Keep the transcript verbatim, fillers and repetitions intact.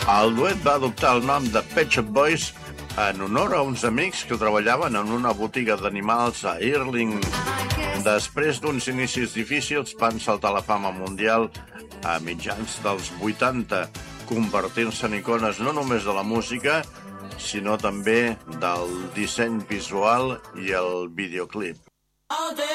El duet va adoptar el nom de Pet Shop Boys en honor a uns amics que treballaven en una botiga d'animals a Earling. Després d'uns inicis difícils van saltar a la fama mundial a mitjans dels vuitanta, convertint-se en icones no només de la música, sinó també del disseny visual i el videoclip.